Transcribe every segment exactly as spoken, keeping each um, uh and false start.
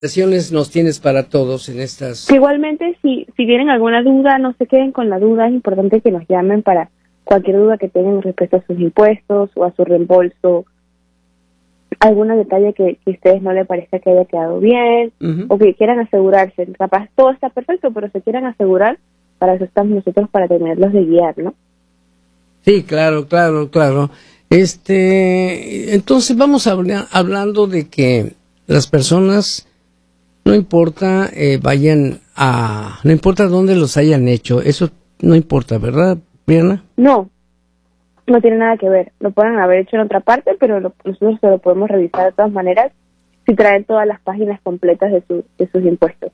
recomendaciones nos tienes para todos en estas? Igualmente, si, si tienen alguna duda, no se queden con la duda. Es importante que nos llamen para cualquier duda que tengan respecto a sus impuestos o a su reembolso, algún detalle que, que a ustedes no les parezca que haya quedado bien, uh-huh. o que quieran asegurarse. Capaz todo está perfecto, pero se quieran asegurar, para eso estamos nosotros, para tenerlos de guiar, ¿no? Sí, claro, claro, claro. Este, entonces vamos a hablar, hablando de que las personas, no importa, eh, vayan a, no importa dónde los hayan hecho, eso no importa, ¿verdad, Briana? No, no tiene nada que ver. Lo pueden haber hecho en otra parte, pero lo, nosotros se lo podemos revisar de todas maneras si traen todas las páginas completas de, su, de sus impuestos.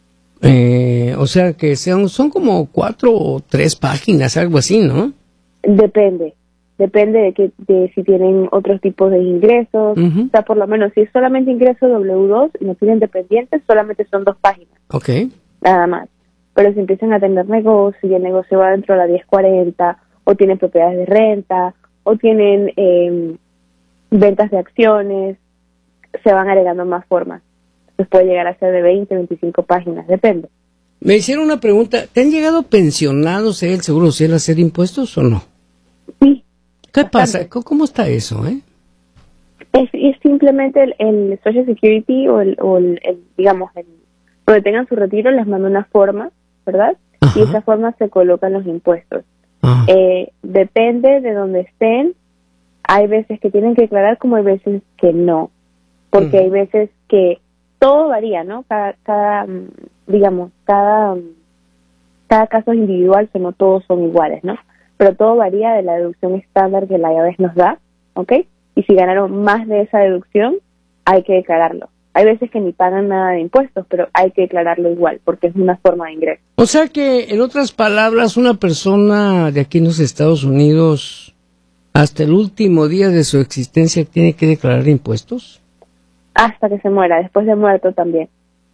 Eh, o sea que sean, son como cuatro o tres páginas, algo así, ¿no? Depende. Depende de que de si tienen otros tipos de ingresos. Uh-huh. O sea, por lo menos, si es solamente ingreso doble u dos y no tienen dependientes, solamente son dos páginas. Ok. Nada más. Pero si empiezan a tener negocio y el negocio va dentro de la diez cuarenta, o tienen propiedades de renta, o tienen eh, ventas de acciones, se van agregando más formas. Entonces puede llegar a ser de veinte, veinticinco páginas, depende. Me hicieron una pregunta, ¿te han llegado pensionados el Seguro Social a hacer impuestos o no? Sí. ¿Qué bastante. pasa? ¿Cómo está eso, eh? Es, es simplemente el, el Social Security o el, o el, el digamos, el, donde tengan su retiro, les manda una forma, ¿verdad? Ajá. Y esa forma se colocan los impuestos. Eh, depende de donde estén. Hay veces que tienen que declarar, como hay veces que no. Porque uh-huh. hay veces que todo varía, ¿no? Cada, cada digamos, cada, cada caso es individual, o no todos son iguales, ¿no? Pero todo varía de la deducción estándar que la I R S nos da, ¿ok? Y si ganaron más de esa deducción, hay que declararlo. Hay veces que ni pagan nada de impuestos, pero hay que declararlo igual, porque es una forma de ingreso. O sea que, en otras palabras, una persona de aquí en los Estados Unidos, hasta el último día de su existencia, ¿tiene que declarar impuestos? Hasta que se muera, después de muerto también.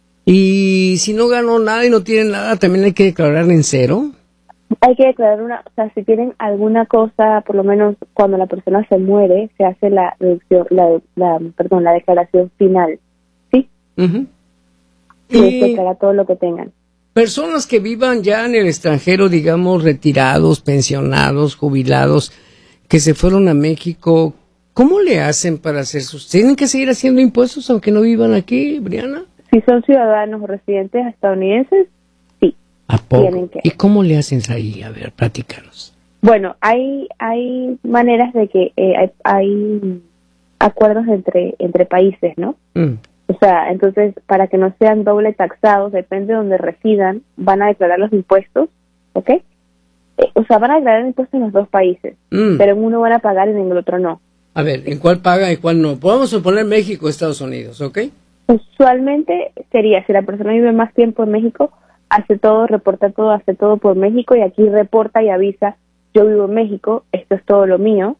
Y si no ganó nada y no tiene nada, ¿también hay que declarar en cero? Hay que declarar una, o sea, si tienen alguna cosa, por lo menos cuando la persona se muere, se hace la deducción, la, la perdón, la declaración final, ¿sí? Uh-huh. Y y declarar todo lo que tengan. Personas que vivan ya en el extranjero, digamos, retirados, pensionados, jubilados, que se fueron a México, ¿cómo le hacen para hacer sus... ¿Tienen que seguir haciendo impuestos aunque no vivan aquí, Briana? Si son ciudadanos o residentes estadounidenses, ¿A poco? Que... ¿Y cómo le hacen ahí? A ver, platícanos. Bueno, hay hay maneras de que eh, hay, hay acuerdos entre entre países, ¿no? Mm. O sea, entonces, para que no sean doble taxados, depende de donde residan, van a declarar los impuestos, ¿ok? Eh, o sea, van a declarar impuestos en los dos países, mm. pero en uno van a pagar y en el otro no. A ver, ¿en cuál paga y cuál no? Podemos suponer México o Estados Unidos, ¿ok? Usualmente sería, si la persona vive más tiempo en México, hace todo, reporta todo, hace todo por México, y aquí reporta y avisa, yo vivo en México, esto es todo lo mío,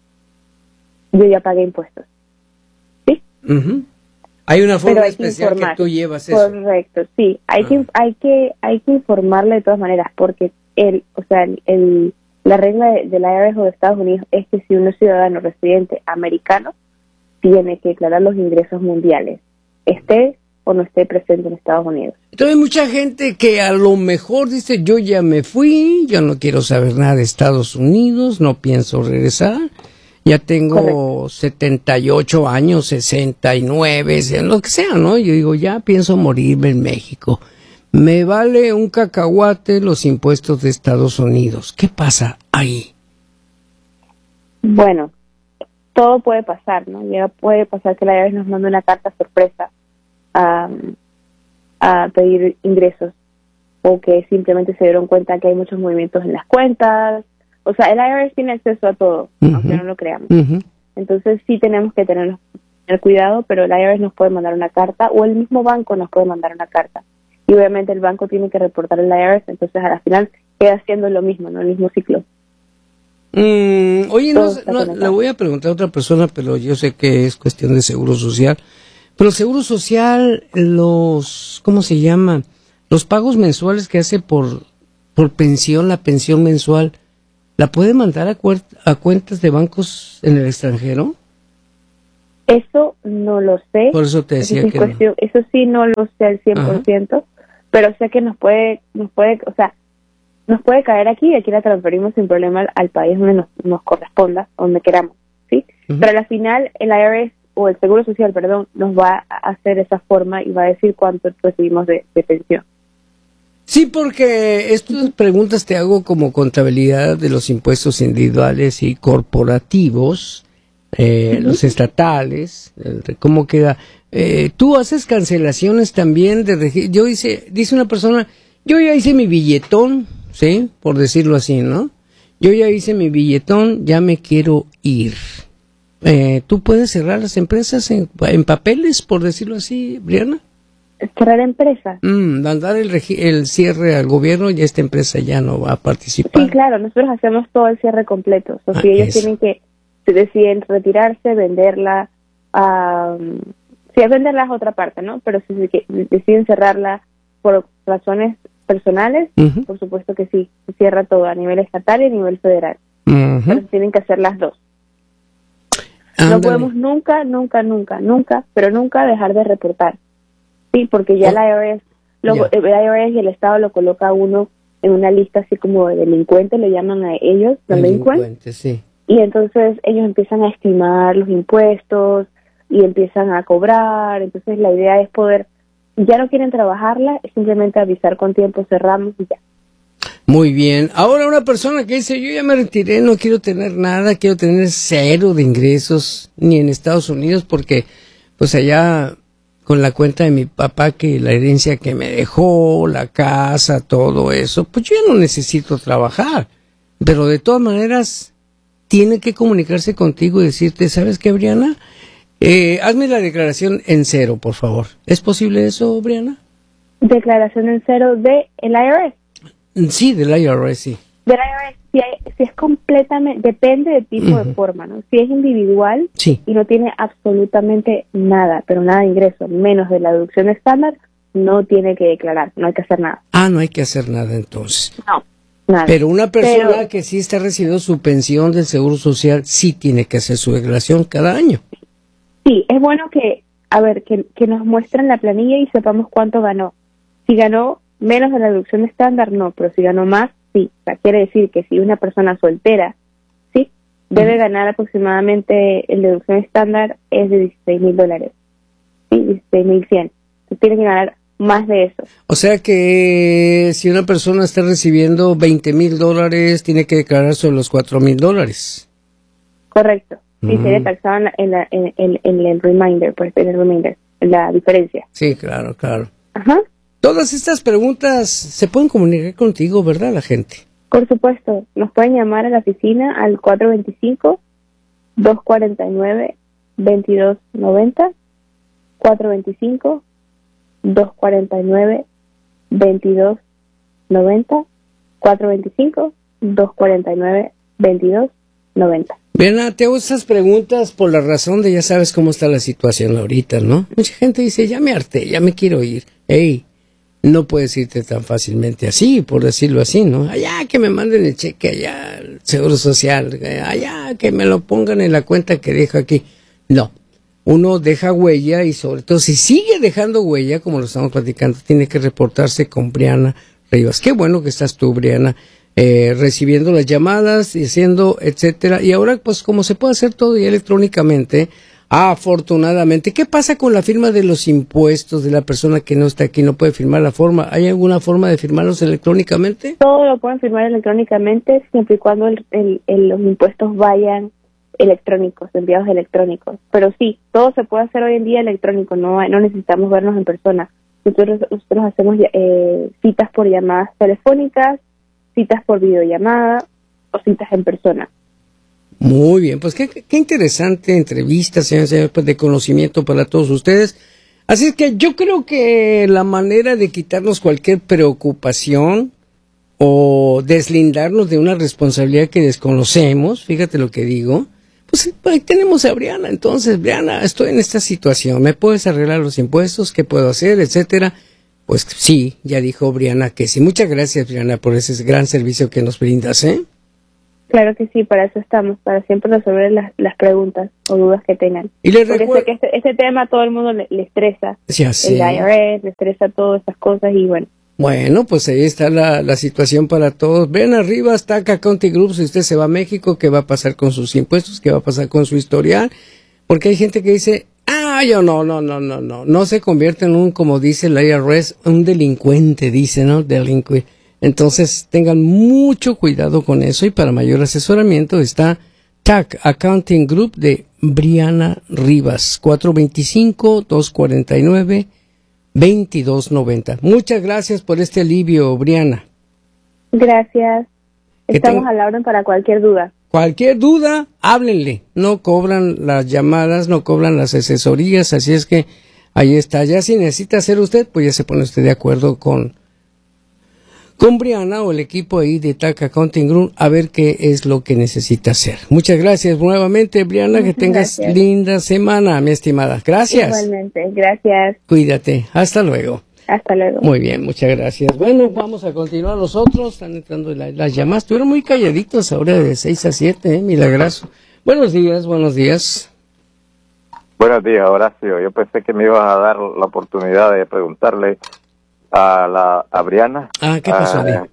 yo ya pagué impuestos. ¿Sí? Uh-huh. Hay una forma hay especial que, que tú llevas eso. Correcto, sí, hay uh-huh. que hay que hay que informarle de todas maneras, porque el, o sea, el, el la regla de, de la I R S o de Estados Unidos es que si uno es ciudadano residente americano, tiene que declarar los ingresos mundiales, esté o no esté presente en Estados Unidos. Entonces hay mucha gente que a lo mejor dice, yo ya me fui, yo no quiero saber nada de Estados Unidos, no pienso regresar, ya tengo Correcto. setenta y ocho años, sesenta y nueve, lo que sea, ¿no? Yo digo, ya pienso morirme en México. Me vale un cacahuate los impuestos de Estados Unidos. ¿Qué pasa ahí? Bueno, todo puede pasar, ¿no? Ya puede pasar que la I R S nos mande una carta sorpresa A, a pedir ingresos, o que simplemente se dieron cuenta que hay muchos movimientos en las cuentas. O sea, el I R S tiene acceso a todo, uh-huh. aunque no lo creamos. Uh-huh. Entonces sí tenemos que tener, tener cuidado, pero el I R S nos puede mandar una carta, o el mismo banco nos puede mandar una carta. Y obviamente el banco tiene que reportar al I R S, entonces a la final queda haciendo lo mismo, ¿no? El mismo ciclo. Mm, oye, no, no, le voy a preguntar a otra persona, pero yo sé que es cuestión de seguro social. Pero el Seguro Social, los, ¿cómo se llama? Los pagos mensuales que hace por, por pensión, la pensión mensual, ¿la puede mandar a, cuert- a cuentas de bancos en el extranjero? Eso no lo sé. Por eso te decía eso que cuestión, no. Eso sí no lo sé al cien por ciento, ajá, pero sé que nos puede, nos puede, o sea, nos puede caer aquí y aquí la transferimos sin problema al, al país donde nos, nos corresponda, donde queramos, ¿sí? Uh-huh. Pero al final el I R S o el Seguro Social, perdón, nos va a hacer esa forma y va a decir cuánto recibimos de, de pensión. Sí, porque estas preguntas te hago como contabilidad de los impuestos individuales y corporativos, eh, uh-huh, los estatales, ¿cómo queda? Eh, tú haces cancelaciones también de regi- yo hice, dice una persona, yo ya hice mi billetón, ¿sí? Por decirlo así, ¿no? Yo ya hice mi billetón, ya me quiero ir. Eh, ¿Tú puedes cerrar las empresas en, en papeles, por decirlo así, Briana? ¿Cerrar empresas? Mm, mandar el, regi- el cierre al gobierno y esta empresa ya no va a participar. Sí, claro, nosotros hacemos todo el cierre completo. O sea, ah, si ellos eso. tienen que, si deciden retirarse, venderla, um, si es venderla es otra parte, ¿no? Pero si deciden cerrarla por razones personales, uh-huh, por supuesto que sí, se cierra todo a nivel estatal y a nivel federal. Uh-huh. Pero tienen que hacer las dos. Andale. No podemos nunca, nunca, nunca, nunca, pero nunca dejar de reportar. Sí, porque ya oh. la I R S, lo, yeah. el I R S y el Estado lo coloca a uno en una lista así como de delincuentes, le llaman a ellos, delincuentes, sí. Y entonces ellos empiezan a estimar los impuestos y empiezan a cobrar. Entonces la idea es poder, ya no quieren trabajarla, es simplemente avisar con tiempo, cerramos y ya. Muy bien. Ahora una persona que dice, yo ya me retiré, no quiero tener nada, quiero tener cero de ingresos, ni en Estados Unidos, porque pues allá con la cuenta de mi papá, que la herencia que me dejó, la casa, todo eso, pues yo ya no necesito trabajar. Pero de todas maneras, tiene que comunicarse contigo y decirte, ¿sabes qué, Briana? Eh, hazme la declaración en cero, por favor. ¿Es posible eso, Briana? Declaración en cero de el I R S. Sí, del I R S, sí. Del I R S, si, hay, si es completamente, depende del tipo uh-huh. de forma, ¿no? Si es individual sí. y no tiene absolutamente nada, pero nada de ingreso, menos de la deducción estándar, no tiene que declarar, no hay que hacer nada. Ah, no hay que hacer nada entonces. No, nada. Pero una persona pero, que sí está recibiendo su pensión del Seguro Social, sí tiene que hacer su declaración cada año. Sí, es bueno que, a ver, que, que nos muestren la planilla y sepamos cuánto ganó. Si ganó menos de la deducción estándar, no, pero si ganó más, sí. O sea, quiere decir que si una persona soltera, sí, debe uh-huh. ganar aproximadamente, el deducción estándar es de dieciséis mil dólares, sí, dieciséis mil cien. Entonces tiene que ganar más de eso. O sea que si una persona está recibiendo veinte mil dólares, tiene que declarar sobre los cuatro mil dólares. Correcto. Sí, uh-huh. sería taxado en, la, en, la, en, en, en el reminder, pues, en el reminder, en la diferencia. Sí, claro, claro. Ajá. Todas estas preguntas se pueden comunicar contigo, ¿verdad, la gente? Por supuesto, nos pueden llamar a la oficina al cuatro dos cinco, dos cuatro nueve, dos dos nueve cero, cuatro dos cinco, dos cuatro nueve, dos dos nueve cero, cuatro dos cinco, dos cuatro nueve, dos dos nueve cero. Bien, te hago estas preguntas por la razón de ya sabes cómo está la situación ahorita, ¿no? Mucha gente dice, ya me harté, ya me quiero ir. Ey, no puedes irte tan fácilmente así, por decirlo así, ¿no? Allá que me manden el cheque, allá el Seguro Social, allá que me lo pongan en la cuenta que dejo aquí. No, uno deja huella y sobre todo si sigue dejando huella, como lo estamos platicando, tiene que reportarse con Briana Rivas. Qué bueno que estás tú, Briana, eh, recibiendo las llamadas, diciendo, etcétera. Y ahora, pues como se puede hacer todo ya electrónicamente, afortunadamente, ¿qué pasa con la firma de los impuestos de la persona que no está aquí, no puede firmar la forma? ¿Hay alguna forma de firmarlos electrónicamente? Todo lo pueden firmar electrónicamente siempre y cuando el, el, el, los impuestos vayan electrónicos, enviados electrónicos. Pero sí, todo se puede hacer hoy en día electrónico, no, no necesitamos vernos en persona. Nosotros, nosotros hacemos eh, citas por llamadas telefónicas, citas por videollamada o citas en persona. Muy bien, pues qué, qué interesante entrevista, señor, señor, pues de conocimiento para todos ustedes. Así es que yo creo que la manera de quitarnos cualquier preocupación o deslindarnos de una responsabilidad que desconocemos, fíjate lo que digo, pues ahí tenemos a Briana. Entonces, Briana, estoy en esta situación, ¿me puedes arreglar los impuestos? ¿Qué puedo hacer? Etcétera. Pues sí, ya dijo Briana que sí. Muchas gracias, Briana, por ese gran servicio que nos brindas, ¿eh? Claro que sí, para eso estamos, para siempre resolver las, las preguntas o dudas que tengan. Y les Porque recuerdo sé que este, este tema a todo el mundo le, le estresa, ya sé. el I R S, le estresa todas esas cosas y bueno. Bueno, pues ahí está la, la situación para todos. Ven arriba, está Taca Accounting Group, si usted se va a México, ¿qué va a pasar con sus impuestos? ¿Qué va a pasar con su historial? Porque hay gente que dice, ah, yo no, no, no, no, no, no se convierte en un, como dice el I R S, un delincuente, dice, ¿no? Delincuente. Entonces, tengan mucho cuidado con eso y para mayor asesoramiento está Tac Accounting Group de Briana Rivas, cuatro dos cinco, dos cuatro nueve, dos dos nueve cero. Muchas gracias por este alivio, Briana. Gracias. Que Estamos ten... a la orden para cualquier duda. Cualquier duda, háblenle. No cobran las llamadas, no cobran las asesorías, así es que ahí está. Ya si necesita hacer usted, pues ya se pone usted de acuerdo con con Briana o el equipo ahí de Tac Accounting Group a ver qué es lo que necesita hacer. Muchas gracias nuevamente, Briana, que tengas Gracias. linda semana, mi estimada. Gracias. Igualmente, gracias. Cuídate. Hasta luego. Hasta luego. Muy bien, muchas gracias. Bueno, vamos a continuar nosotros. Están entrando la, las llamadas. Estuvieron muy calladitos ahora de seis a siete, ¿eh? Milagroso. Buenos días, buenos días. Buenos días, Horacio. Yo pensé que me ibas a dar la oportunidad de preguntarle a la a Briana. Ah, ¿qué pasó? Uh,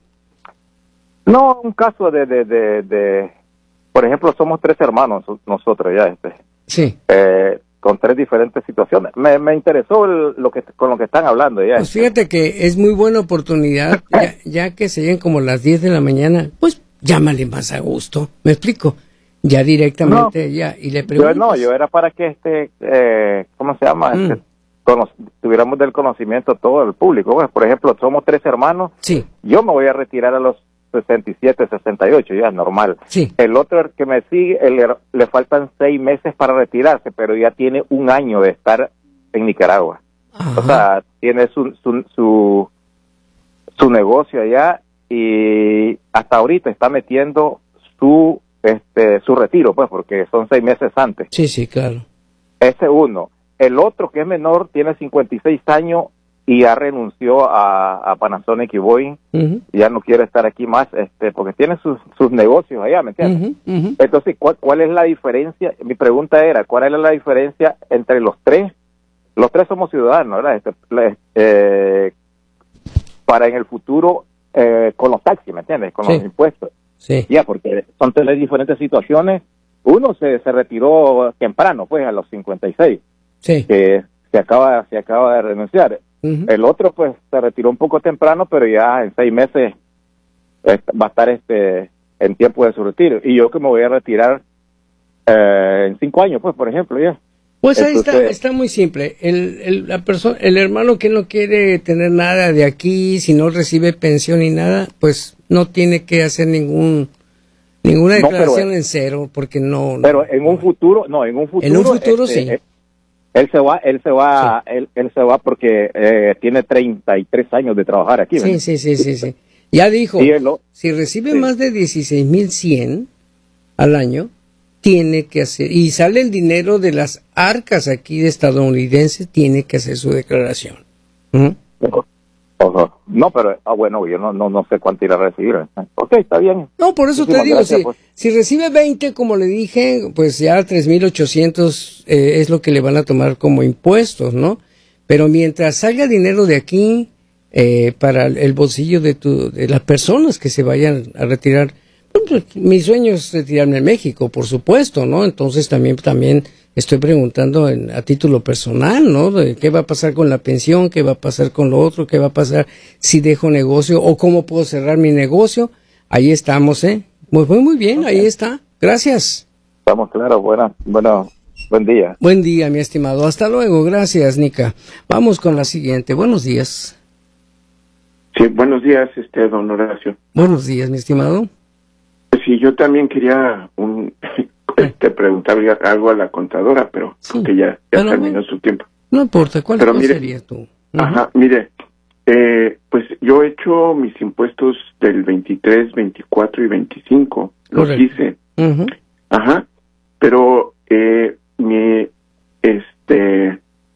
no, un caso de, de, de, de, por ejemplo, somos tres hermanos nosotros ya, este. Sí. Eh, con tres diferentes situaciones. Me, me interesó el, lo que con lo que están hablando ya. Pues fíjate que es muy buena oportunidad, ya, ya que se lleguen como las diez de la mañana, pues llámale más a gusto. ¿Me explico? Ya directamente, no, ya, y le preguntas. Yo, no, yo era para que este, eh, ¿cómo se llama? Mm. Este, cono tuviéramos del conocimiento todo el público. Pues, por ejemplo, somos tres hermanos. Sí. Yo me voy a retirar a los sesenta y siete, sesenta y ocho, ya es normal. Sí. El otro que me sigue, el, le faltan seis meses para retirarse, pero ya tiene un año de estar en Nicaragua. Ajá. O sea, tiene su, su, su, su negocio allá y hasta ahorita está metiendo su, este, su retiro, pues, porque son seis meses antes. Sí, sí, claro. Ese uno. El otro, que es menor, tiene cincuenta y seis años y ya renunció a, a Panasonic y Boeing. Uh-huh. Ya no quiere estar aquí más, este, porque tiene sus, sus negocios allá, ¿me entiendes? Uh-huh, uh-huh. Entonces, ¿cuál, ¿cuál es la diferencia? Mi pregunta era, ¿cuál es la diferencia entre los tres? Los tres somos ciudadanos, ¿verdad? Este, eh, para en el futuro, eh, con los taxis, ¿me entiendes? Con sí. los impuestos. Sí. Ya, porque son tres diferentes situaciones. Uno se, se retiró temprano, pues, a los cincuenta y seis. Sí. Que se acaba, se acaba de renunciar. Uh-huh. El otro, pues, se retiró un poco temprano, pero ya en seis meses eh, va a estar este en tiempo de su retiro. Y yo que me voy a retirar eh, en cinco años, pues, por ejemplo, ya. Pues Entonces, ahí está, está muy simple. El, el, la persona, el hermano que no quiere tener nada de aquí, si no recibe pensión ni nada, pues no tiene que hacer ningún ninguna declaración no, en cero, porque no. Pero en un futuro, no, en un futuro. En un futuro este, sí. Él, él se va, él se va, sí. él, él se va porque eh, tiene treinta y tres años de trabajar aquí. Sí, sí, sí, sí, sí. Ya dijo, sí, lo, si recibe sí. más de dieciséis mil cien al año, tiene que hacer, y sale el dinero de las arcas aquí de estadounidenses, tiene que hacer su declaración. ¿Mm? Uh-huh. No, pero, ah, bueno, yo no, no, no sé cuánto irá a recibir. Ok, está bien. No, por eso Muchísimas te digo, gracias, si, pues. si recibe veinte, como le dije, pues ya tres mil ochocientos eh, es lo que le van a tomar como impuestos, ¿no? Pero mientras salga dinero de aquí, eh, para el bolsillo de, tu, de las personas que se vayan a retirar, pues, mi sueño es retirarme en México, por supuesto, ¿no? Entonces también, también estoy preguntando en, a título personal, ¿no? De qué va a pasar con la pensión, qué va a pasar con lo otro, qué va a pasar si dejo negocio o cómo puedo cerrar mi negocio. Ahí estamos, ¿eh? Muy, muy, muy bien, okay. Ahí está. Gracias. Estamos claros, bueno, bueno, buen día. Buen día, mi estimado. Hasta luego, gracias, Nica. Vamos con la siguiente. Buenos días. Sí, buenos días, este, don Horacio. Buenos días, mi estimado. Sí, yo también quería un, este, preguntarle algo a la contadora, pero sí, creo que ya, ya pero terminó no, su tiempo. No importa, ¿cuál, pero cuál mire, sería tú? Uh-huh. Ajá, mire, eh, pues yo he hecho mis impuestos del veintitrés, veinticuatro y veinticinco, los Correcto. hice. Uh-huh. Ajá, pero eh, me, este,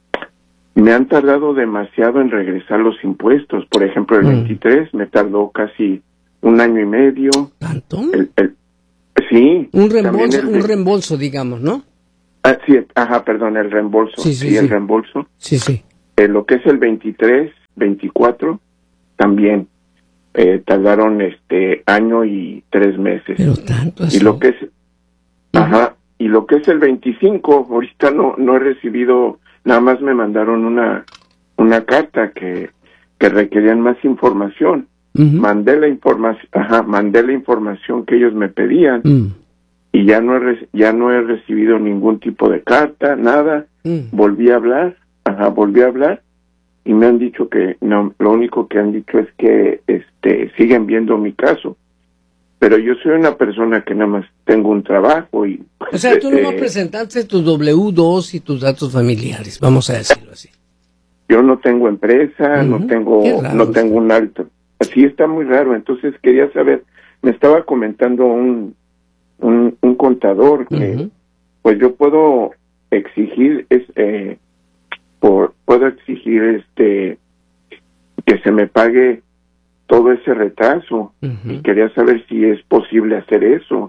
me han tardado demasiado en regresar los impuestos. Por ejemplo, el uh-huh. veintitrés me tardó casi un año y medio. ¿Tanto? El, el, Sí. Un reembolso, el, un reembolso, digamos, ¿no? Ah, sí, ajá, perdón, el reembolso. Sí, sí, sí, sí. el reembolso. Sí, sí. Eh, lo que es el veintitrés, veinticuatro, también eh, tardaron este año y tres meses. Pero tanto así. Y lo que es, uh-huh. ajá, y lo que es el veinticinco, ahorita no no he recibido, nada más me mandaron una una carta que que requerían más información. Uh-huh. Mandé la información, ajá, mandé la información que ellos me pedían. Uh-huh. Y ya no he re- ya no he recibido ningún tipo de carta, nada. Uh-huh. Volví a hablar, ajá, volví a hablar y me han dicho que no, lo único que han dicho es que este siguen viendo mi caso. Pero yo soy una persona que nada más tengo un trabajo y... Pues, o sea, tú no eh, presentaste tus doble u dos y tus datos familiares, vamos a decirlo así. Yo no tengo empresa, uh-huh. no tengo raro, no tengo un alto. Así está muy raro. Entonces quería saber, me estaba comentando un un, un contador que uh-huh. pues yo puedo exigir es eh, por puedo exigir este que se me pague todo ese retraso uh-huh. y quería saber si es posible hacer eso.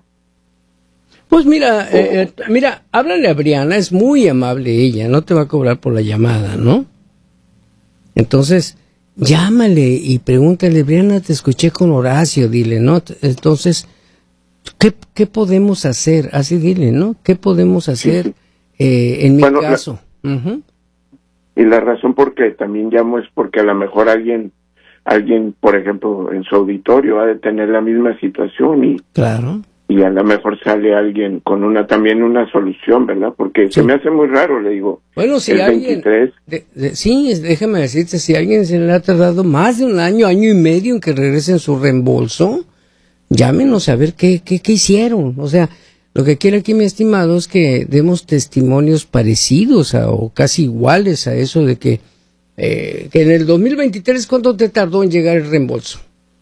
Pues mira, oh. eh, eh, mira, háblale a Briana, es muy amable ella, no te va a cobrar por la llamada, ¿no? Entonces, llámale y pregúntale, Briana, te escuché con Horacio, dile, ¿no? Entonces, ¿qué, qué podemos hacer? Así dile, ¿no? ¿Qué podemos hacer sí, sí. Eh, en mi bueno, caso? La, uh-huh. Y la razón por qué también llamo es porque a lo mejor alguien, alguien, por ejemplo, en su auditorio ha de tener la misma situación y... Claro. Y a lo mejor sale alguien con una también una solución, ¿verdad? Porque sí. se me hace muy raro, le digo. Bueno, si el alguien... veintitrés De, de, sí, déjame decirte, si alguien se le ha tardado más de un año, año y medio en que regresen su reembolso, llámenos a ver qué, qué, qué hicieron. O sea, lo que quiero aquí, mi estimado, es que demos testimonios parecidos a, o casi iguales a eso de que, eh, que en el dos mil veintitrés, ¿cuánto te tardó en llegar el reembolso?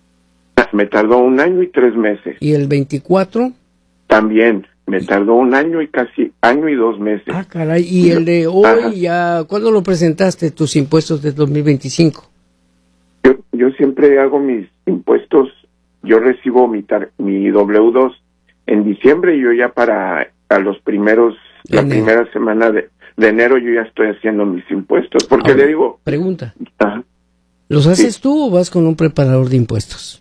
Me tardó un año y tres meses. ¿Y el veinticuatro? También, me tardó un año y casi año y dos meses. Ah, caray, ¿y el de hoy Ajá. ya, cuándo lo presentaste, tus impuestos de dos mil veinticinco? Yo, yo siempre hago mis impuestos, yo recibo mi tar, mi doble u dos en diciembre y yo ya para a los primeros, la enero. primera semana de, de enero yo ya estoy haciendo mis impuestos, porque Ahora, le digo... Pregunta, Ajá. ¿los haces sí. tú o vas con un preparador de impuestos?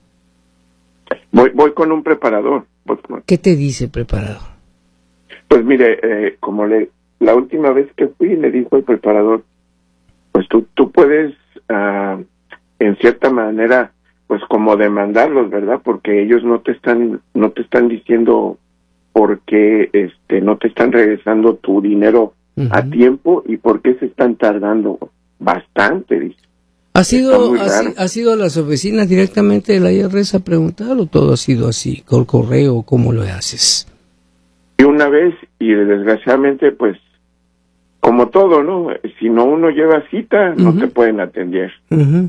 Voy voy con un preparador. ¿Qué te dice el preparador? Pues mire, eh, como le la última vez que fui le dijo el preparador, pues tú tú puedes uh, en cierta manera pues como demandarlos, ¿verdad? Porque ellos no te están no te están diciendo por qué este no te están regresando tu dinero uh-huh. a tiempo y por qué se están tardando bastante, dice. ¿Has ido, has ido a las oficinas directamente de la I R S a preguntar o todo ha sido así, con correo, cómo lo haces? Y una vez, y desgraciadamente, pues, como todo, ¿no? Si no uno lleva cita, uh-huh. no te pueden atender. Uh-huh.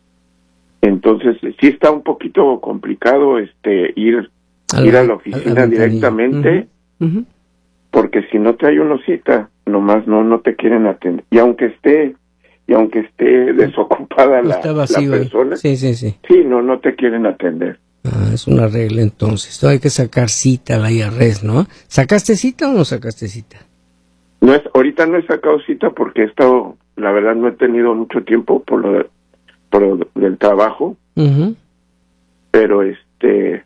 Entonces, sí está un poquito complicado este ir a la, ir a la oficina a la directamente, uh-huh. Uh-huh. porque si no trae uno cita, nomás no, no te quieren atender. Y aunque esté... y aunque esté desocupada la, la persona, sí, sí, sí. sí, no, no te quieren atender. Ah, es una regla entonces. Hay que sacar cita a la I R S, ¿no? ¿Sacaste cita o no sacaste cita? No es, ahorita no he sacado cita porque he estado, la verdad no he tenido mucho tiempo por lo, de, por lo del trabajo, uh-huh. pero este,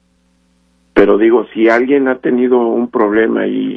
pero digo, si alguien ha tenido un problema y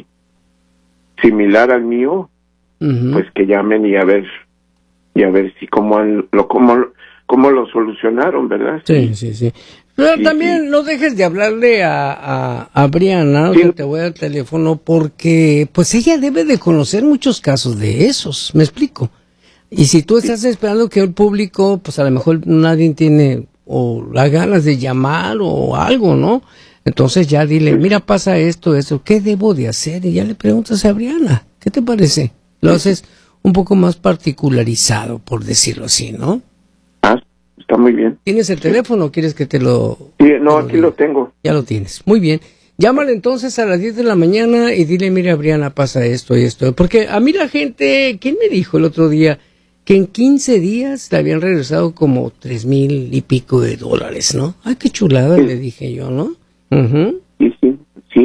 similar al mío, uh-huh. pues que llamen y a ver y a ver si cómo han, lo cómo cómo lo solucionaron, ¿verdad? Sí, sí, sí. Pero sí, también sí. no dejes de hablarle a, a, a Briana, sí. o sea, te voy al teléfono, porque pues ella debe de conocer muchos casos de esos, ¿me explico? Y si tú estás sí. esperando que el público, pues a lo mejor nadie tiene o las ganas de llamar o algo, ¿no? Entonces ya dile, sí. mira, pasa esto, esto, ¿qué debo de hacer? Y ya le preguntas a Briana, ¿qué te parece? Lo haces un poco más particularizado, por decirlo así, ¿no? Ah, está muy bien. ¿Tienes el teléfono o quieres que te lo...? Sí, no, aquí lo tengo. Ya lo tienes, muy bien. Llámale entonces a las diez de la mañana y dile, mira, Briana, pasa esto y esto. Porque a mí la gente, ¿quién me dijo el otro día? Que en quince días le habían regresado como tres mil y pico de dólares, ¿no? Ay, qué chulada, sí. le dije yo, ¿no? Uh-huh. Sí, sí,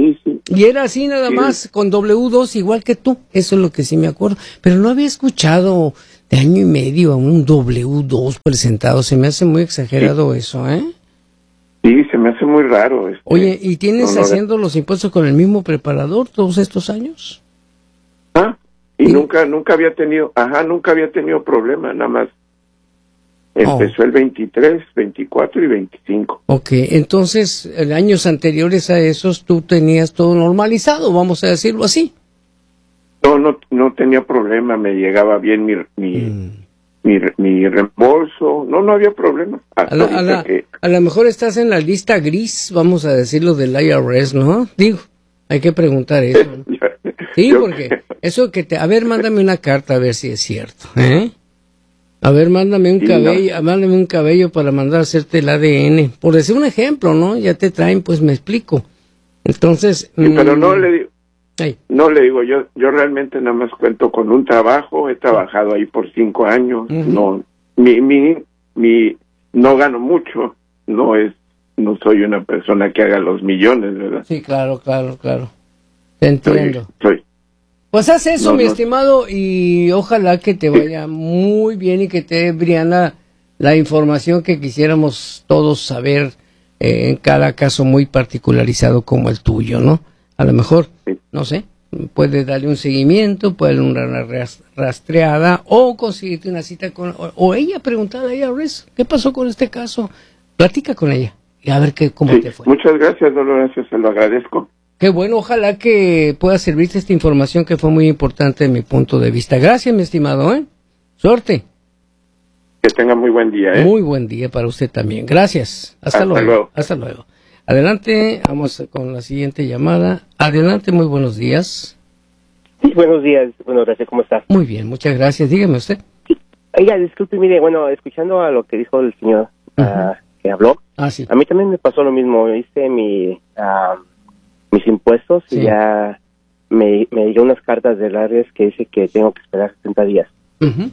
Y era así nada sí. más, con W dos, igual que tú. Eso es lo que sí me acuerdo. Pero no había escuchado de año y medio a un W dos presentado. Se me hace muy exagerado sí. eso, ¿eh? Sí, se me hace muy raro. Este, Oye, ¿y tienes no, no, haciendo los impuestos con el mismo preparador todos estos años? Ah, y ¿Sí? nunca, nunca había tenido, ajá, nunca había tenido problema, nada más. Empezó oh. el veintitrés, veinticuatro y veinticinco. Ok, entonces, en años anteriores a esos, tú tenías todo normalizado, vamos a decirlo así. No, no, no tenía problema, me llegaba bien mi, mi, mm. mi, mi reembolso, no, no había problema. A la, a, la, que... a lo mejor estás en la lista gris, vamos a decirlo, del I R S, ¿no? Digo, hay que preguntar eso. ¿no? Sí, Yo porque creo. eso que te... A ver, mándame una carta a ver si es cierto, ¿eh? A ver, mándame un sí, cabello, no. mándame un cabello para mandar a hacerte el A D N. Por decir un ejemplo, ¿no? Ya te traen, pues me explico. Entonces... Sí, pero mmm... no le digo... Ay. No le digo, yo yo realmente nada más cuento con un trabajo, he trabajado ahí por cinco años, uh-huh. no, mi, mi, mi, no gano mucho, no es, no soy una persona que haga los millones, ¿verdad? Sí, claro, claro, claro, te entiendo. Soy, soy. Pues haz eso, no, mi no. estimado, y ojalá que te vaya muy bien y que te dé, Briana, la información que quisiéramos todos saber eh, en cada caso muy particularizado como el tuyo, ¿no? A lo mejor, sí. no sé, puede darle un seguimiento, puede darle una rastreada o conseguirte una cita con... O, o ella preguntarle a ella, ¿qué pasó con este caso? Platica con ella y a ver qué, cómo sí, te fue. Muchas gracias, don Lorenzo, se lo agradezco. Qué bueno, ojalá que pueda servirte esta información que fue muy importante de mi punto de vista. Gracias, mi estimado, ¿eh? Suerte. Que tenga muy buen día, ¿eh? Muy buen día para usted también. Gracias. Hasta, Hasta luego. luego. Hasta luego. Adelante, vamos con la siguiente llamada. Adelante, muy buenos días. Sí, buenos días. Bueno, gracias, ¿cómo está? Muy bien, muchas gracias. Dígame usted. Sí. Oiga, disculpe, mire, bueno, escuchando a lo que dijo el señor uh-huh. uh, que habló, ah, sí. a mí también me pasó lo mismo. Hice mi, uh, mis impuestos sí. y ya me, me llegó unas cartas del I R S que dice que tengo que esperar sesenta días. Uh-huh.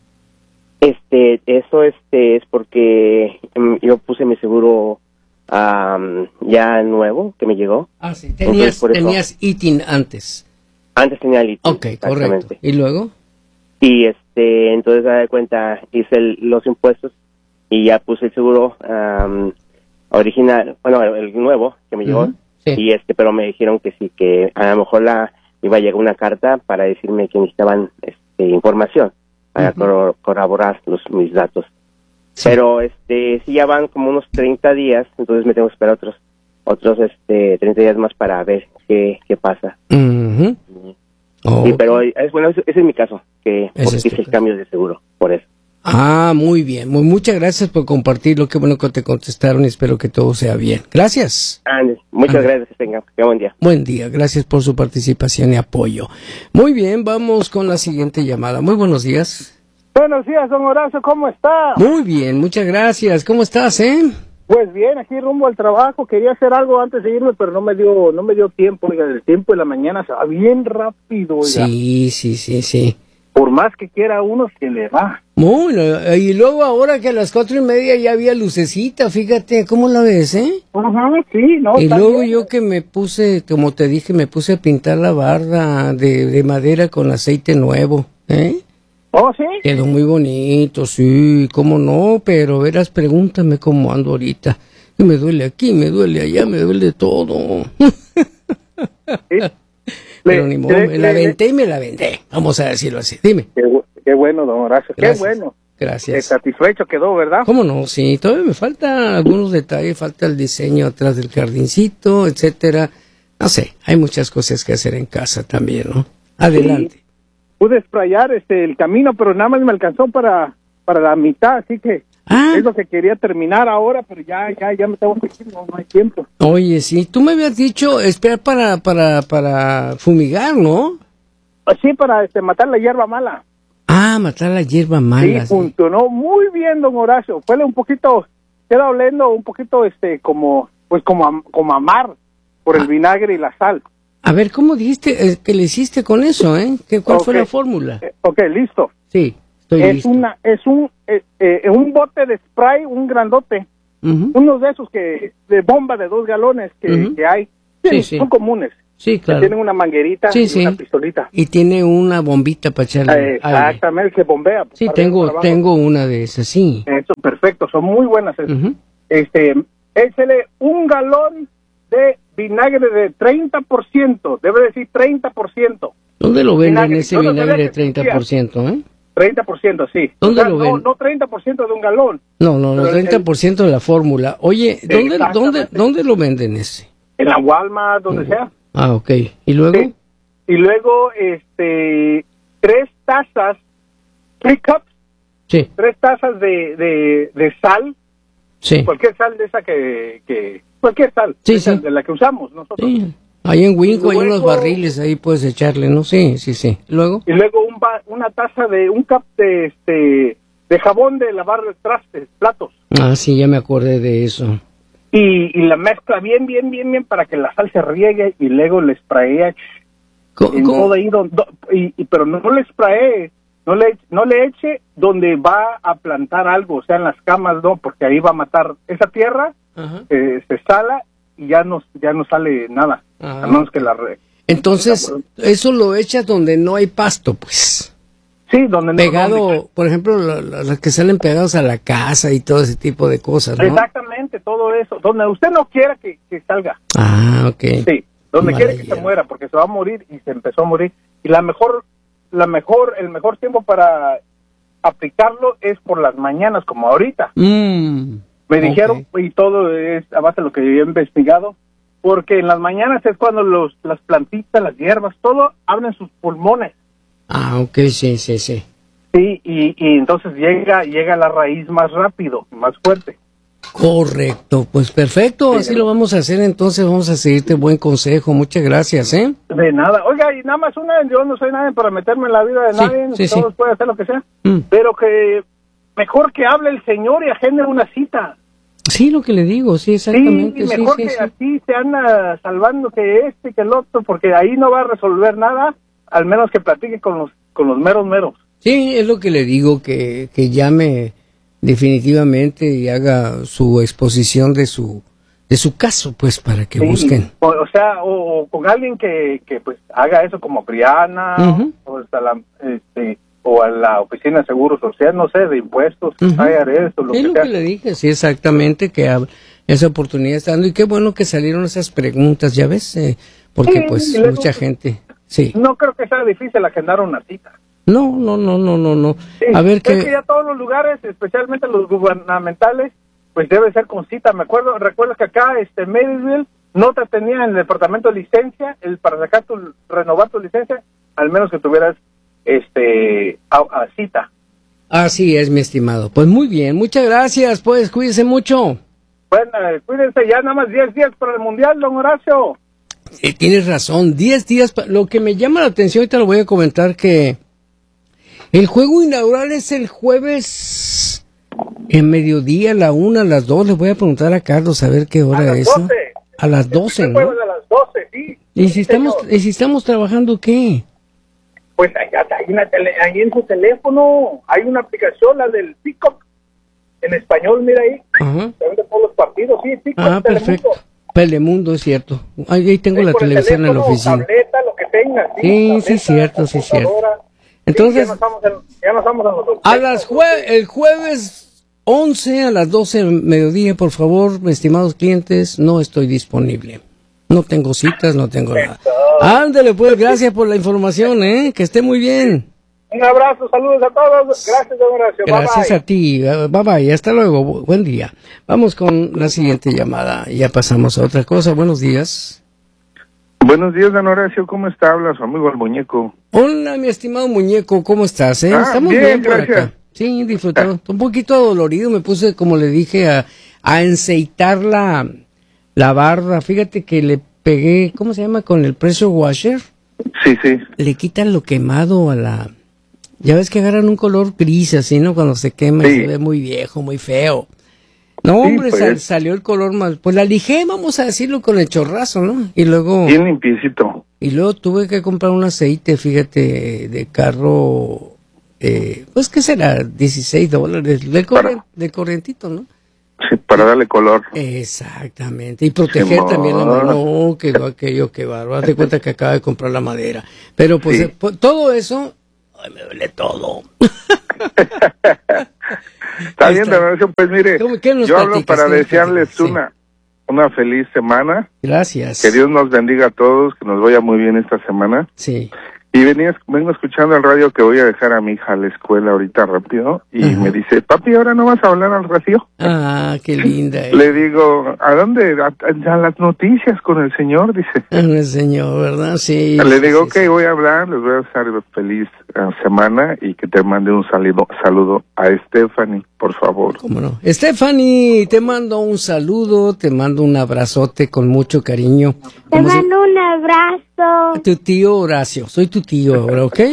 Este, eso este es porque um, yo puse mi seguro... Um, ya nuevo que me llegó. Ah, sí, tenías, tenías I T I N antes. Antes tenía el I T I N. Ok, correcto. ¿Y luego? Y este, entonces, a de cuenta, hice el, los impuestos y ya puse el seguro um, original, bueno, el nuevo que me llegó. Uh-huh. Sí. Y este, pero me dijeron que sí, que a lo mejor la iba a llegar una carta para decirme que necesitaban este, información para uh-huh. cor- corroborar los, mis datos. Sí. Pero este sí ya van como unos treinta días, entonces me tengo que esperar otros otros este treinta días más para ver qué qué pasa. Uh-huh. Sí, oh. pero es bueno, ese, ese es mi caso, que porque hice el cambio de seguro, por eso. Ah, muy bien. Muy, muchas gracias por compartirlo. Qué bueno que te contestaron y espero que todo sea bien. Gracias. Andes, muchas Andes. gracias, que tengan. Que buen día. Buen día. Gracias por su participación y apoyo. Muy bien, vamos con la siguiente llamada. Muy buenos días. Buenos días, don Horacio, ¿cómo está? Muy bien, muchas gracias. ¿Cómo estás, eh? Pues bien, aquí rumbo al trabajo. Quería hacer algo antes de irme, pero no me dio no me dio tiempo. Oiga, el tiempo de la mañana se va bien rápido, oiga. Sí, sí, sí, sí. Por más que quiera uno, se le va. Bueno, y luego ahora que a las cuatro y media ya había lucecita, fíjate, ¿cómo la ves, eh? Ajá, sí, no. Y luego bien. Yo que me puse, como te dije, me puse a pintar la barda de, de madera con aceite nuevo, ¿eh? ¿Oh, sí? Quedó muy bonito, sí, cómo no, pero verás, pregúntame cómo ando ahorita. Y me duele aquí, me duele allá, me duele todo. ¿Sí? Pero le, ni modo, le, me la aventé y me la vendé, vamos a decirlo así, dime. Qué, qué bueno, don Horacio, Gracias. Qué bueno. Gracias. Satisfecho quedó, ¿verdad? ¿Cómo no? Sí, todavía me faltan algunos detalles, falta el diseño atrás del jardincito, etcétera. No sé, hay muchas cosas que hacer en casa también, ¿no? Adelante. Sí. Pude sprayar este el camino, pero nada más me alcanzó para para la mitad, así que ah. es lo que quería terminar ahora, pero ya ya ya me tengo que ir, no, no hay tiempo. Oye, sí, tú me habías dicho esperar para para para fumigar, ¿no? Sí, para este matar la hierba mala. Ah, matar la hierba mala. Sí, funcionó muy bien, don Horacio. Fue un poquito, queda oliendo un poquito este como pues como a, como a mar por el ah. vinagre y la sal. A ver, ¿cómo dijiste eh, que le hiciste con eso, eh? ¿Qué, ¿Cuál okay. fue la fórmula? Eh, ok, listo. Sí, estoy es listo. Una, es un eh, eh, un bote de spray, un grandote. Uh-huh. Uno de esos que de bomba de dos galones que, uh-huh. que hay. Sí, sí, sí. Son comunes. Sí, claro. Que tienen una manguerita sí, y sí. una pistolita. Y tiene una bombita para echarle eh, Exactamente, aire. Que bombea. Sí, tengo tengo una de esas, sí. Eso, perfecto, son muy buenas esas. Uh-huh. Este, échele un galón de vinagre de treinta por ciento, debe decir treinta por ciento. ¿Dónde lo venden vinagre, ese vinagre de treinta por ciento, eh? treinta por ciento, sí. ¿Dónde o sea, lo no, venden? No treinta por ciento de un galón. No, no, no, treinta por ciento el, de la fórmula. Oye, ¿dónde, ¿dónde, ¿dónde lo venden ese? En la Walmart, donde uh-huh. sea. Ah, ok. ¿Y luego? Sí. Y luego, este, tres tazas, three cups, sí. tres tazas de, de, de sal, sí. cualquier sal de esa que, que cualquier sal, sí, de, sí. de la que usamos nosotros. Sí. Ahí en Winco hay unos barriles, ahí puedes echarle, ¿no? Sí, sí, sí. ¿Luego? Y luego un ba una taza de, un cup de, este, de jabón de lavar trastes, platos. Ah, sí, ya me acordé de eso. Y, y la mezcla bien, bien, bien, bien para que la sal se riegue y luego le sprayea en todo ahí, donde, y, y, pero no le sprayee, no le, no le eche donde va a plantar algo, o sea, en las camas, no, porque ahí va a matar esa tierra, eh, se sala y ya no, ya no sale nada, Ajá. a menos que la re... Entonces, eso lo echas donde no hay pasto, pues. Sí, donde no. Pegado, donde... por ejemplo, las que salen pegados a la casa y todo ese tipo de cosas, ¿no? Exactamente, todo eso. Donde usted no quiera que, que salga. Ah, ok. Sí, donde quiere que se muera, porque se va a morir y se empezó a morir. Y la mejor, la mejor, el mejor tiempo para aplicarlo es por las mañanas, como ahorita. Mm, Me dijeron, okay. Y todo es a base de lo que yo he investigado, porque en las mañanas es cuando los, las plantitas, las hierbas, todo abren sus pulmones. Ah, ok, sí, sí, sí. Sí, y, y entonces llega llega la raíz más rápido, más fuerte. Correcto, pues perfecto, sí, así ¿no? Lo vamos a hacer, entonces vamos a seguirte buen consejo, muchas gracias, ¿eh? De nada, oiga, y nada más una, yo no soy nadie para meterme en la vida de sí, nadie, sí, todos sí. Pueden hacer lo que sea, mm. pero que mejor que hable el Señor y agende una cita. Sí, lo que le digo, sí, exactamente. Sí, mejor sí, que sí, así sí. Se anda salvando que este, que el otro, porque ahí no va a resolver nada, al menos que platique con los con los meros meros. Sí, es lo que le digo, que, que llame definitivamente y haga su exposición de su de su caso, pues, para que sí, busquen. O, o sea, o, o con alguien que, que pues haga eso como Briana, uh-huh. o, hasta la, este, o a la oficina de seguro social, no sé, de impuestos, uh-huh. eso, lo sí, que lo sea. que le dije, sí, exactamente, que esa oportunidad está dando, y qué bueno que salieron esas preguntas, ya ves, eh, porque sí, pues luego, mucha gente, sí. No creo que sea difícil agendar una cita. No, no, no, no, no, no. Sí, a ver es que... que ya todos los lugares, especialmente los gubernamentales, pues debe ser con cita. Me acuerdo, recuerdo que acá, este, Maryville, no te tenían en el departamento de licencia, el para sacar tu, renovar tu licencia, al menos que tuvieras, este, a, a cita. Así es, mi estimado. Pues muy bien, muchas gracias, pues, cuídese mucho. Bueno, cuídense, ya nada más diez días para el Mundial, don Horacio. Sí, tienes razón, diez días, pa- lo que me llama la atención, ahorita lo voy a comentar, que el juego inaugural es el jueves en mediodía, a la una, a las dos. Le voy a preguntar a Carlos a ver qué hora es. ¿No? A las doce, ¿no? A las doce, sí. ¿Y si estamos, ¿y si estamos trabajando qué? Pues ahí, ahí, en tele, ahí en su teléfono hay una aplicación, la del Pico, en español, mira ahí. Ajá. De todos los partidos, sí, Pico. Ah, perfecto. Telemundo, es cierto. Ahí, ahí tengo sí, la televisión teléfono, en la oficina. Tableta, lo que tenga, sí, sí, tableta, sí, cierto, sí, cierto. Entonces, sí, ya nos vamos a, ya nos vamos a, los a las jue el jueves once a las doce del mediodía, por favor, estimados clientes, no estoy disponible. No tengo citas, no tengo nada. Ándale, pues, gracias por la información, ¿eh? Que esté muy bien. Un abrazo, saludos a todos. Gracias, don Horacio. Gracias bye, bye. a ti. Bye bye, hasta luego. Buen día. Vamos con la siguiente llamada. Ya pasamos a otra cosa. Buenos días. Buenos días, don Horacio, ¿cómo está? Habla su amigo el muñeco. Hola, mi estimado muñeco, ¿cómo estás? Eh? Ah, Estamos bien, bien por gracias. acá. Sí, disfrutando. Un poquito dolorido, me puse, como le dije, a, a enceitar la, la barda. Fíjate que le pegué, ¿cómo se llama? Con el pressure washer. Sí, sí. Le quitan lo quemado a la... Ya ves que agarran un color gris así, ¿no? Cuando se quema, sí. Y se ve muy viejo, muy feo. No, hombre, sí, pues. sal, salió el color más... Pues la lijé, vamos a decirlo, con el chorrazo, ¿no? Y luego... Bien limpiecito. Y luego tuve que comprar un aceite, fíjate, de carro... Eh, pues, ¿qué será? dieciséis dólares. Del, corri del corrientito, ¿no? Sí, para darle color. Exactamente. Y proteger sí, también la madera. No, que aquello, que bárbaro. Haz de cuenta que acaba de comprar la madera. Pero pues, sí. eh, pues todo eso, ay, me duele todo. Está bien, don Horacio, pues mire, yo hablo para desearles sí. una, una feliz semana. Gracias. Que Dios nos bendiga a todos, que nos vaya muy bien esta semana. Sí. Y venía, vengo escuchando el radio que voy a dejar a mi hija a la escuela ahorita rápido y uh-huh. me dice, papi, ¿ahora no vas a hablar al radio? Ah, qué linda. Eh. Le digo, ¿a dónde? A, a las noticias con el señor, dice. Con el señor, ¿verdad? Sí. Le digo, sí, ok, sí. voy a hablar, les voy a desear feliz uh, semana y que te mande un saludo, saludo a Stephanie, por favor. ¿Cómo no? Stephanie, te mando un saludo, te mando un abrazote con mucho cariño. Te mando se... un abrazo. Tu tío Horacio, soy tu tío ahora, ¿ok?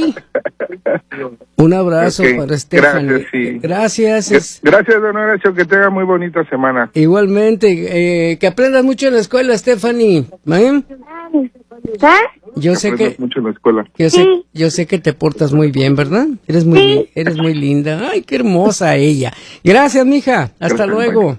Un abrazo okay. para Stephanie. Gracias, sí. Gracias. Es... Gracias, don Horacio, que tenga muy bonita semana. Igualmente, eh, que aprendas mucho en la escuela, Stephanie. ¿Eh? Yo sé que mucho en la escuela. Yo sé, sí. yo sé que te portas muy bien, ¿verdad? Eres muy sí. eres muy linda. Ay, qué hermosa ella. Gracias, mija. Hasta Gracias, luego.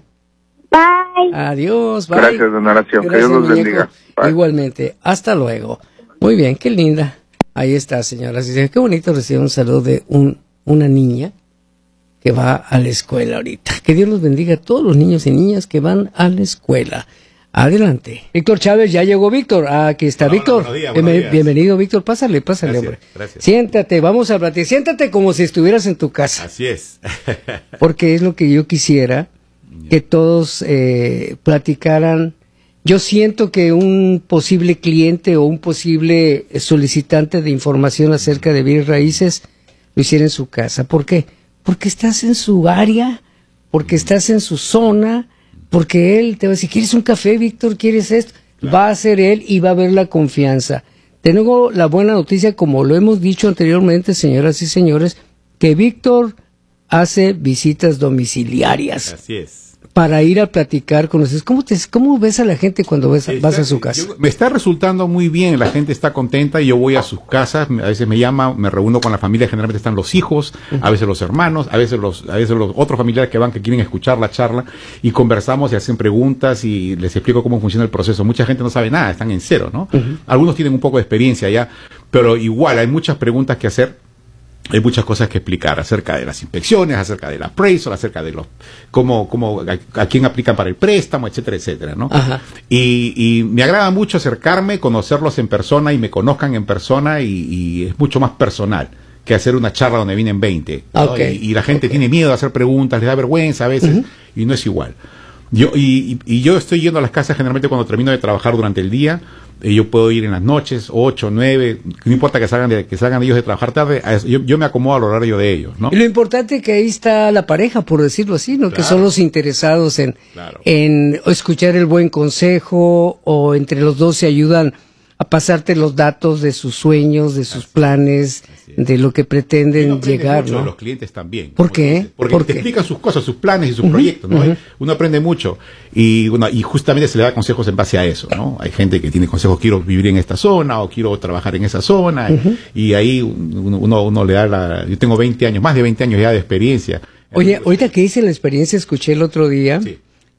Bye. Adiós, bye. Gracias, don Horacio. Gracias, que Dios los bendiga. Bye. Igualmente. Hasta luego. Muy bien, qué linda. Ahí está, señoras y señores. Qué bonito recibir un saludo de un una niña que va a la escuela ahorita. Que Dios los bendiga a todos los niños y niñas que van a la escuela. Adelante. Víctor Chávez, ya llegó Víctor. Ah, aquí está hola, Víctor. Buenos días, buenos Bien, días. Bienvenido, Víctor. Pásale, pásale, gracias, hombre. Gracias. Siéntate, vamos a platicar. Siéntate como si estuvieras en tu casa. Así es. Porque es lo que yo quisiera, que todos eh, platicaran. Yo siento que un posible cliente o un posible solicitante de información acerca de bienes raíces lo hiciera en su casa. ¿Por qué? Porque estás en su área, porque estás en su zona, porque él te va a decir, ¿quieres un café, Víctor? ¿Quieres esto? Claro. Va a ser él y va a haber la confianza. Tengo la buena noticia, como lo hemos dicho anteriormente, señoras y señores, que Víctor hace visitas domiciliarias. Así es. Para ir a platicar con ustedes. ¿Cómo, te, cómo ves a la gente cuando ves, está, vas a su casa? Yo, me está resultando muy bien, la gente está contenta y yo voy a sus casas, a veces me llama, me reúno con la familia, generalmente están los hijos, uh-huh. a veces los hermanos, a veces los a veces los otros familiares que van que quieren escuchar la charla y conversamos y hacen preguntas y les explico cómo funciona el proceso. Mucha gente no sabe nada, están en cero, ¿no? Uh-huh. Algunos tienen un poco de experiencia ya, pero igual hay muchas preguntas que hacer. Hay muchas cosas que explicar acerca de las inspecciones, acerca del appraisal, acerca de los cómo, cómo a, a quién aplican para el préstamo, etcétera, etcétera, ¿no? Ajá. Y, y me agrada mucho acercarme, conocerlos en persona y me conozcan en persona y, y es mucho más personal que hacer una charla donde vienen veinte. Okay. ¿no? Y, y la gente okay. tiene miedo de hacer preguntas, les da vergüenza a veces uh-huh. y no es igual. Yo y, y, y yo estoy yendo a las casas generalmente cuando termino de trabajar durante el día. Yo puedo ir en las noches, ocho, nueve, no importa que salgan de, que salgan ellos de trabajar tarde, yo, yo me acomodo al horario de ellos, ¿no? Y lo importante es que ahí está la pareja, por decirlo así, ¿no? Claro. Que son los interesados en, claro. en escuchar el buen consejo, o entre los dos se ayudan a pasarte los datos de sus sueños, de sus así, planes, de lo que pretenden llegar, mucho ¿no? De los clientes también. ¿Por qué? Porque ¿Por te qué? explican sus cosas, sus planes y sus uh-huh, proyectos, ¿no? Uh-huh. Uno aprende mucho y, bueno, y justamente se le da consejos en base a eso, ¿no? Hay gente que tiene consejos, quiero vivir en esta zona o quiero trabajar en esa zona uh-huh. y, y ahí uno, uno, uno le da la... Yo tengo veinte años, más de veinte años ya de experiencia. Oye, ahorita que hice la experiencia, escuché el otro día sí.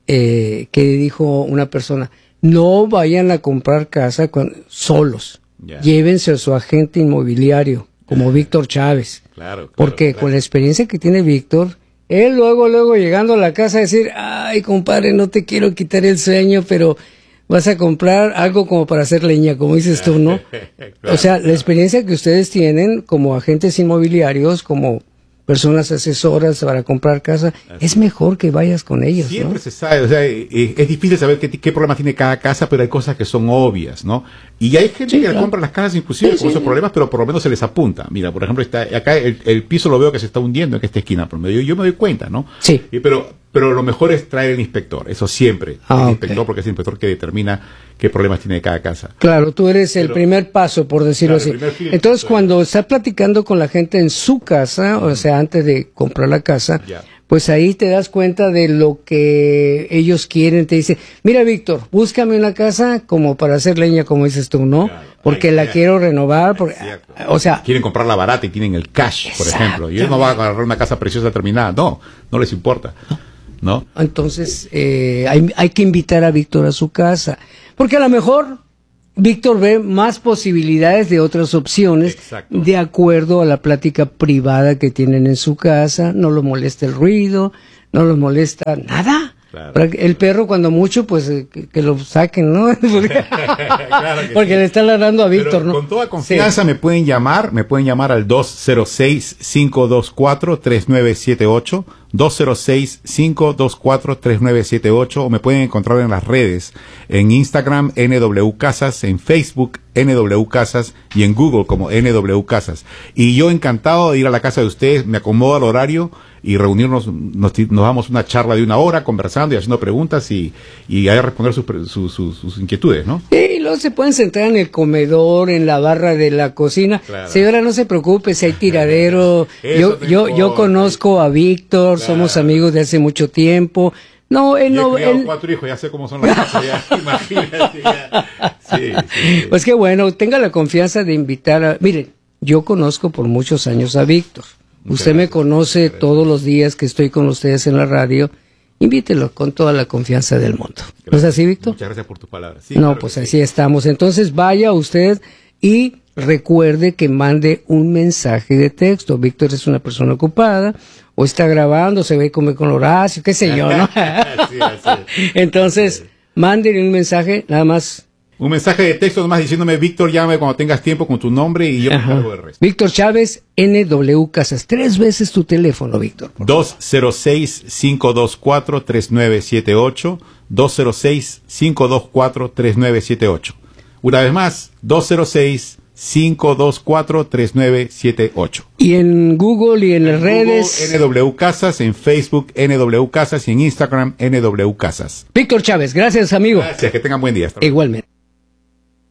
eh, que dijo una persona, no vayan a comprar casa con, solos. Yeah. Llévense a su agente inmobiliario, como yeah. Víctor Chávez. Claro, claro, porque claro. con la experiencia que tiene Víctor, él luego, luego llegando a la casa a decir, ay, compadre, no te quiero quitar el sueño, pero vas a comprar algo como para hacer leña, como dices tú, ¿no? claro, o sea, claro. La experiencia que ustedes tienen como agentes inmobiliarios, como personas asesoras para comprar casa, así es mejor que vayas con ellos, siempre ¿no? se sabe, o sea, es, es difícil saber qué, qué problema tiene cada casa, pero hay cosas que son obvias, ¿no? Y hay gente sí, que claro. compra las casas inclusive sí, con sí, esos sí. problemas, pero por lo menos se les apunta. Mira, por ejemplo, está acá el, el piso lo veo que se está hundiendo en esta esquina, pero yo, yo me doy cuenta, ¿no? Sí. Y, pero pero lo mejor es traer el inspector, eso siempre, ah, el okay. inspector, porque es el inspector que determina qué problemas tiene cada casa. Claro, tú eres el pero, primer paso, por decirlo claro, así. Entonces, cuando está platicando con la gente en su casa, uh-huh. o sea, antes de comprar la casa, yeah. pues ahí te das cuenta de lo que ellos quieren. Te dicen, mira, Víctor, búscame una casa como para hacer leña, como dices tú, ¿no? Claro. Porque Ay, la yeah. quiero renovar. Porque, o sea, quieren comprarla barata y tienen el cash, por ejemplo. Y ellos no van a agarrar una casa preciosa terminada. No, no les importa. ¿no? Entonces, eh, hay, hay que invitar a Víctor a su casa, porque a lo mejor Víctor ve más posibilidades de otras opciones. Exacto. De acuerdo a la plática privada que tienen en su casa. No lo molesta el ruido, no lo molesta nada. Claro. El perro, cuando mucho, pues que, que lo saquen, ¿no? Porque, claro que porque sí. Le está ladrando a Víctor, Pero ¿no? Con toda confianza sí. me pueden llamar, me pueden llamar al dos cero seis, cinco dos cuatro, tres nueve siete ocho, dos cero seis, cinco dos cuatro, tres nueve siete ocho, o me pueden encontrar en las redes, en Instagram, N W Casas, en Facebook, N W Casas, y en Google como N W Casas. Y yo encantado de ir a la casa de ustedes, me acomodo al horario, y reunirnos, nos, nos damos una charla de una hora conversando y haciendo preguntas y, y ahí responder sus, sus, sus, sus inquietudes, ¿no? Sí, y luego se pueden sentar en el comedor, en la barra de la cocina. Claro. Señora, no se preocupe si hay tiradero. yo yo yo conozco a Víctor, claro. Somos amigos de hace mucho tiempo. No, él no. He él... cuatro hijos, ya sé cómo son las cosas, ya, imagínate. Ya. Sí, sí, sí. Pues qué bueno, tenga la confianza de invitar a. Miren, yo conozco por muchos años a Víctor. Muchas Usted gracias, me conoce todos los días que estoy con ustedes en la radio. Invítelo con toda la confianza del mundo. Gracias. ¿No es así, Víctor? Muchas gracias por tus palabras. Sí, no, claro pues sí. así estamos. Entonces vaya usted y recuerde que mande un mensaje de texto. Víctor es una persona ocupada, o está grabando, se ve comer con Horacio, qué sé yo, ¿no? sí, así. Entonces, sí. Mándele un mensaje, nada más. Un mensaje de texto nomás diciéndome, Víctor, llámame cuando tengas tiempo con tu nombre y yo me encargo del resto. Víctor Chávez, N W Casas. Tres veces tu teléfono, Víctor. dos cero seis, cinco dos cuatro, tres nueve siete ocho. dos cero seis, cinco dos cuatro, tres nueve siete ocho. Una vez más, dos cero seis, cinco dos cuatro, tres nueve siete ocho. Y en Google y en, en las Google, redes. N W Casas, en Facebook, N W Casas y en Instagram, N W Casas. Víctor Chávez, gracias, amigo. Gracias, que tengan buen día. Igualmente.